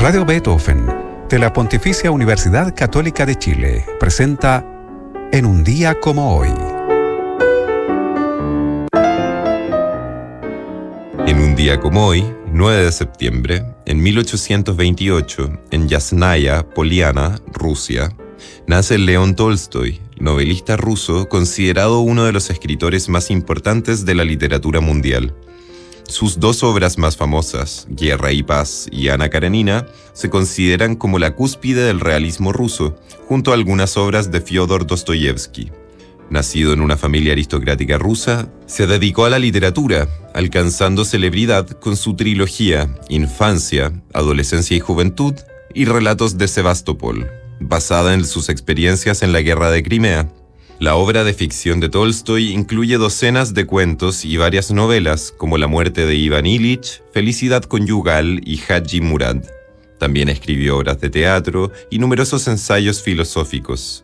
Radio Beethoven, de la Pontificia Universidad Católica de Chile, presenta En un día como hoy. En un día como hoy, 9 de septiembre, en 1828, en Yasnaya Poliana, Rusia, nace León Tolstoy, novelista ruso considerado uno de los escritores más importantes de la literatura mundial. Sus dos obras más famosas, Guerra y Paz y Ana Karenina, se consideran como la cúspide del realismo ruso, junto a algunas obras de Fyodor Dostoyevsky. Nacido en una familia aristocrática rusa, se dedicó a la literatura, alcanzando celebridad con su trilogía Infancia, Adolescencia y Juventud y Relatos de Sebastopol, basada en sus experiencias en la Guerra de Crimea. La obra de ficción de Tolstoy incluye docenas de cuentos y varias novelas, como La muerte de Iván Ilich, Felicidad conyugal y Haji Murad. También escribió obras de teatro y numerosos ensayos filosóficos.